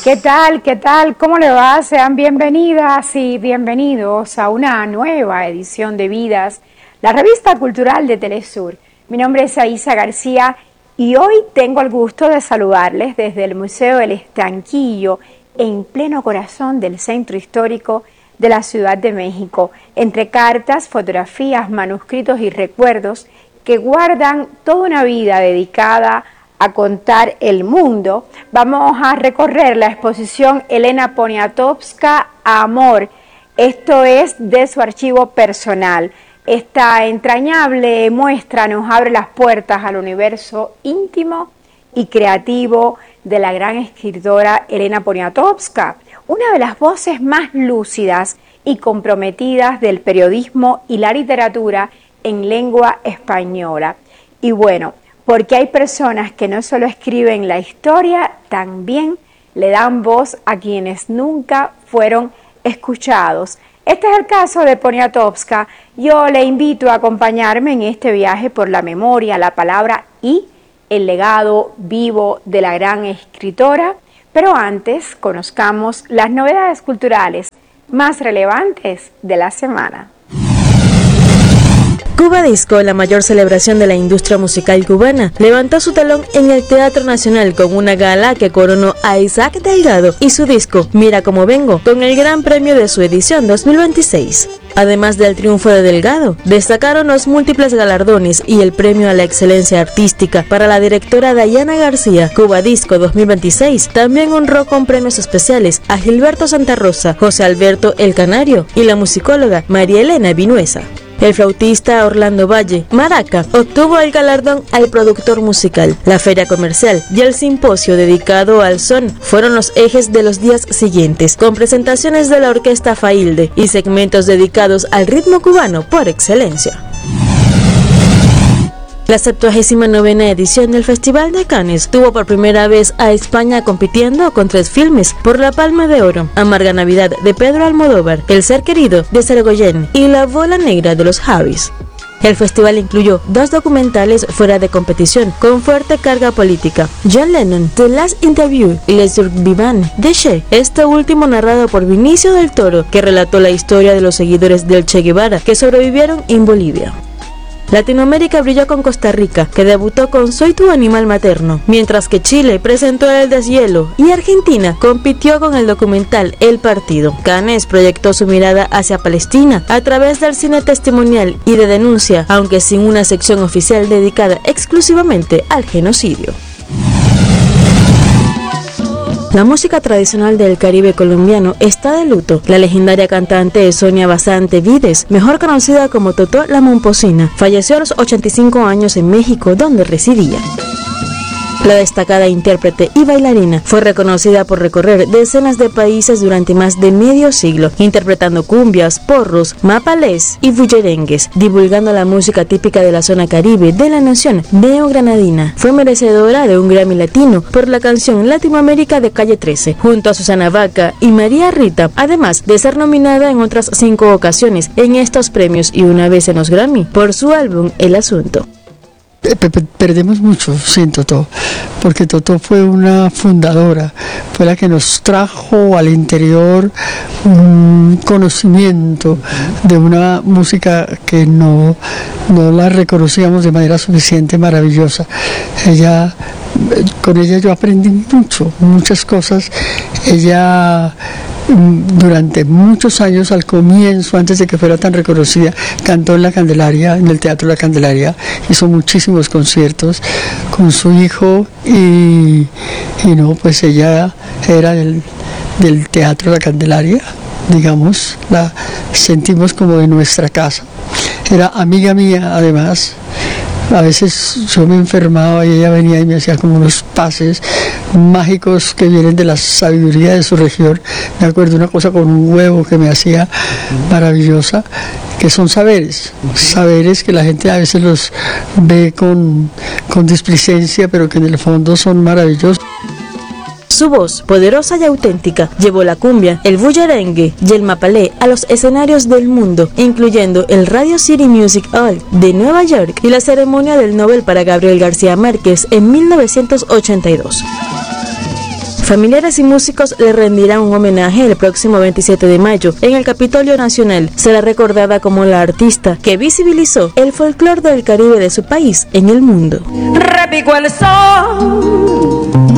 ¿Qué tal? ¿Qué tal? ¿Cómo le va? Sean bienvenidas y bienvenidos a una nueva edición de Vidas, la revista cultural de Telesur. Mi nombre es Aisa García y hoy tengo el gusto de saludarles desde el Museo El Estanquillo, en pleno corazón del centro histórico de la Ciudad de México, entre cartas, fotografías, manuscritos y recuerdos que guardan toda una vida dedicada a contar el mundo. Vamos a recorrer la exposición Elena Poniatowska, Amor. Esto es de su archivo personal. Esta entrañable muestra nos abre las puertas al universo íntimo y creativo de la gran escritora Elena Poniatowska, una de las voces más lúcidas y comprometidas del periodismo y la literatura en lengua española. Y bueno, porque hay personas que no solo escriben la historia, también le dan voz a quienes nunca fueron escuchados. Este es el caso de Poniatowska. Yo le invito a acompañarme en este viaje por la memoria, la palabra y el legado vivo de la gran escritora. Pero antes, conozcamos las novedades culturales más relevantes de la semana. Cuba Disco, la mayor celebración de la industria musical cubana, levantó su telón en el Teatro Nacional con una gala que coronó a Isaac Delgado y su disco Mira Cómo Vengo, con el gran premio de su edición 2026. Además del triunfo de Delgado, destacaron los múltiples galardones y el premio a la excelencia artística para la directora Dayana García. Cuba Disco 2026 también honró con premios especiales a Gilberto Santa Rosa, José Alberto El Canario y la musicóloga María Elena Vinuesa. El flautista Orlando Valle, Maraca, obtuvo el galardón al productor musical. La feria comercial y el simposio dedicado al son fueron los ejes de los días siguientes, con presentaciones de la orquesta Failde y segmentos dedicados al ritmo cubano por excelencia. La 79ª edición del Festival de Cannes tuvo por primera vez a España compitiendo con 3 filmes por la Palma de Oro: Amarga Navidad de Pedro Almodóvar, El ser querido de Saragoyen y La bola negra de los Harris. El festival incluyó 2 documentales fuera de competición con fuerte carga política: John Lennon, The Last Interview y Les Survivants de Che, este último narrado por Vinicio del Toro, que relató la historia de los seguidores del Che Guevara que sobrevivieron en Bolivia. Latinoamérica brilló con Costa Rica, que debutó con Soy tu animal materno, mientras que Chile presentó El deshielo y Argentina compitió con el documental El partido. Cannes proyectó su mirada hacia Palestina a través del cine testimonial y de denuncia, aunque sin una sección oficial dedicada exclusivamente al genocidio. La música tradicional del Caribe colombiano está de luto. La legendaria cantante Sonia Basante Vides, mejor conocida como Totó la Momposina, falleció a los 85 años en México, donde residía. La destacada intérprete y bailarina fue reconocida por recorrer decenas de países durante más de medio siglo, interpretando cumbias, porros, mapalés y bullerengues, divulgando la música típica de la zona caribe de la nación neogranadina. Fue merecedora de un Grammy Latino por la canción Latinoamérica de Calle 13, junto a Susana Vaca y María Rita, además de ser nominada en otras 5 ocasiones en estos premios y una vez en los Grammy por su álbum El Asunto. Perdemos mucho sin Totó, porque Totó fue una fundadora, fue la que nos trajo al interior un conocimiento de una música que no la reconocíamos de manera suficiente, maravillosa. Con ella yo aprendí muchas cosas. Ella durante muchos años, al comienzo, antes de que fuera tan reconocida, cantó en la Candelaria, en el Teatro La Candelaria, hizo muchísimos conciertos con su hijo y pues ella era del Teatro La Candelaria, digamos, la sentimos como de nuestra casa. Era amiga mía, además. A veces yo me enfermaba y ella venía y me hacía como unos pases mágicos que vienen de la sabiduría de su región. Me acuerdo una cosa con un huevo que me hacía maravillosa, que son saberes que la gente a veces los ve con displicencia, pero que en el fondo son maravillosos. Su voz, poderosa y auténtica, llevó la cumbia, el bullerengue y el mapalé a los escenarios del mundo, incluyendo el Radio City Music Hall de Nueva York y la ceremonia del Nobel para Gabriel García Márquez en 1982. Familiares y músicos le rendirán un homenaje el próximo 27 de mayo en el Capitolio Nacional. Será recordada como la artista que visibilizó el folclore del Caribe de su país en el mundo. Repicó el sol